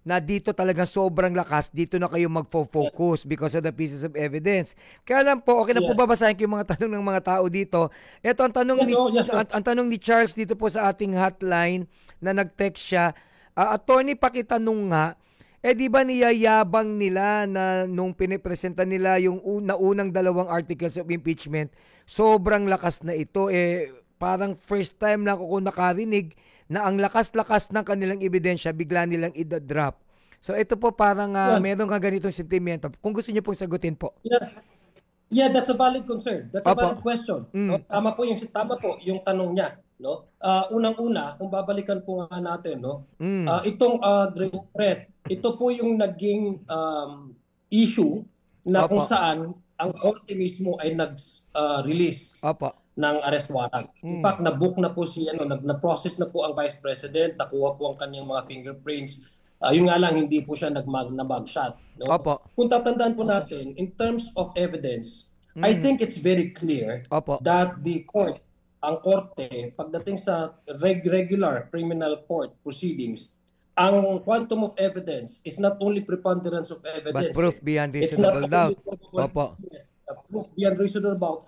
na dito talaga sobrang lakas, dito na kayo magfo-focus because of the pieces of evidence. Kaya lang po, okay na po Yes. babasahin ko yung mga tanong ng mga tao dito. Ito ang tanong Yes, ni oh, yes, sir. ang tanong ni Charles dito po sa ating hotline na nag-text siya. Attorney, pakitanong nga, di ba niyayabang nila na nung pinipresenta nila yung unang dalawang articles of impeachment, sobrang lakas na ito. Parang first time lang ako nakarinig na ang lakas-lakas ng kanilang ebidensya, bigla nilang i-drop. So ito po parang Yeah. meron nga ganitong sentimento. Kung gusto niyo pong sagutin po. Yeah. Yeah, that's a valid concern. That's a Opo. valid question. No? Tama po yung tanong niya, no? Unang-una, kung babalikan po nga natin, no? Itong great threat, ito po yung naging issue na kung Opo. saan ang korte mismo ay nag-release Opo. ng arrest warrant. In fact, na-book na po na-process na po ang Vice President, nakuha po ang kanyang mga fingerprints. Yun nga lang, hindi po siya na-mugshot. No? Opo. Kung tatandaan po natin, in terms of evidence, I think it's very clear Opo. that ang korte, pagdating sa regular criminal court proceedings, ang quantum of evidence is not only preponderance of evidence. But proof beyond It's not reasonable doubt. only Opo. proof beyond reasonable doubt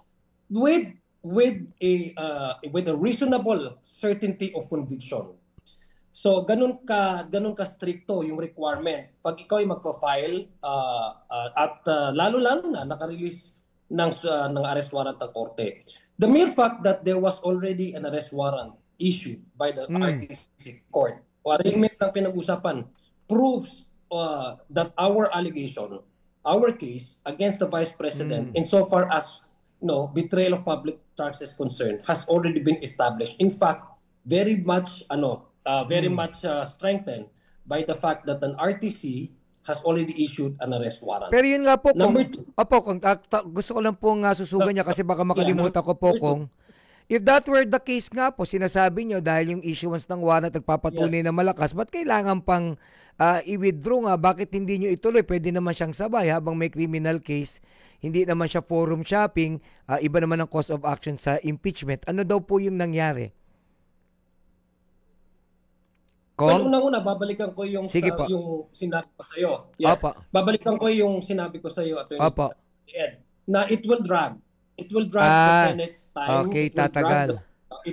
with a reasonable certainty of conviction. So ganun ka stricto yung requirement pag ikaw ay magpa-file at lalo-lalo na naka-release ng arrest warrant ng korte. The mere fact that there was already an arrest warrant issued by the RTC court o arraignment ng pinag-usapan proves that our allegation, our case against the Vice President insofar as betrayal of public trust is concerned has already been established. In fact, very much strengthened by the fact that an RTC has already issued an arrest warrant. Pero yun nga po, Number two. kung gusto ko lang pong susugan niya kasi baka makalimutan ko po kung if that were the case nga po, sinasabi nyo dahil yung issuance ng warrant nagpapatunay na malakas, ba't kailangan pang i-withdraw nga? Bakit hindi nyo ituloy? Pwede naman siyang sabay habang may criminal case. Hindi naman siya forum shopping. Iba naman ang cause of action sa impeachment. Ano daw po yung nangyari? Well, unang-una, babalikan ko yung sinabi ko sa iyo. Yes. Opa. Babalikan ko yung sinabi ko sa iyo, Attorney Ed, na it will drag. It will drag the Senate's time. Okay, tatagal.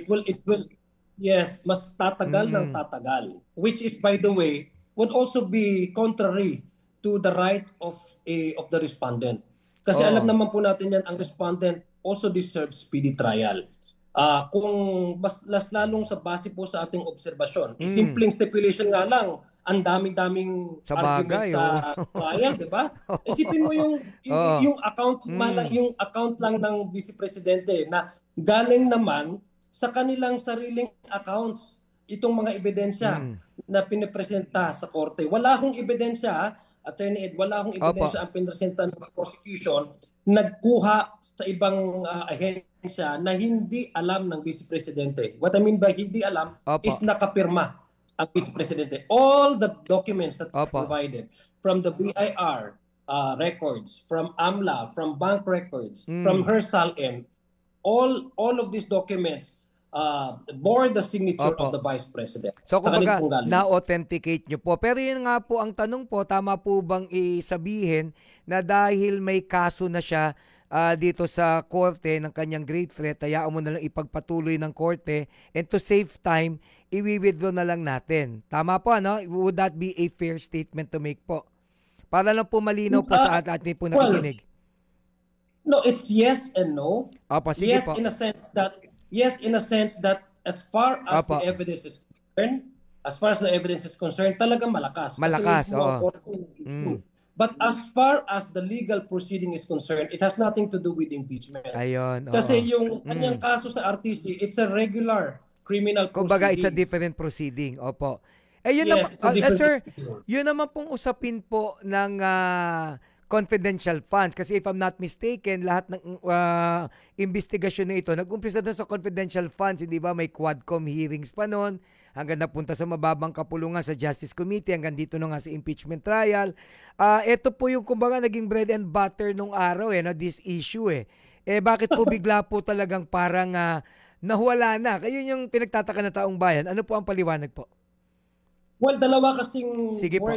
Yes, mas tatagal ng tatagal. Which is, by the way, would also be contrary to the right of the respondent. Kasi alam naman po natin yan, ang respondent also deserves speedy trial. Kung mas lalong sa base po sa ating obserbasyon, simpleng speculation nga lang, ang daming argument sa trial, di ba? Isipin mo yung account yung account lang ng Vice Presidente na galing naman sa kanilang sariling accounts itong mga ebidensya na pinipresenta sa korte. Wala akong ebidensya, Attorney Ed, wala akong ebidensya ang pinipresenta ng prosecution nagkuha sa ibang ahensya na hindi alam ng Vice Presidente. What I mean by hindi alam is nakapirma ang Vice Presidente. All the documents that are provided from the BIR records, from AMLA, from bank records, from HERSAL-M, all of these documents bore the signature of the Vice President. So kumbaga, na-authenticate nyo po. Pero yun nga po, ang tanong po, tama po bang isabihin na dahil may kaso na siya dito sa korte ng kanyang great threat, hayaan mo na lang ipagpatuloy ng korte and to save time, i-withdraw na lang natin. Tama po, ano? Would that be a fair statement to make po? Para lang po malinaw po sa atin po nakikinig. No, it's yes and no. Sige yes po. in a sense that as far as the evidence is concerned, talagang malakas. Malakas, oo. But as far as the legal proceeding is concerned, it has nothing to do with impeachment. Ayun, kasi yung kanyang kaso sa RTC, it's a regular criminal proceeding. Kumbaga, it's a different proceeding. Opo. Yun naman, sir, yun naman pong usapin po ng confidential funds. Kasi if I'm not mistaken, lahat ng investigasyon na ito, nag-umpisa doon sa confidential funds, hindi ba? May Quadcom hearings pa noon, hanggang napunta sa mababang kapulungan sa Justice Committee, hanggang dito na nga sa impeachment trial. Ito po yung kumbaga naging bread and butter nung araw, this issue. Bakit po bigla po talagang parang nawala na? Kayo yung pinagtataka ng taong bayan. Ano po ang paliwanag po? Well, dalawa kasing